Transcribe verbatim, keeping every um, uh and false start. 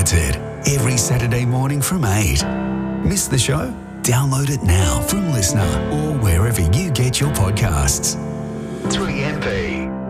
Unlimited, every Saturday morning from eight. Miss the show? Download it now from Listener or wherever you get your podcasts. three M P.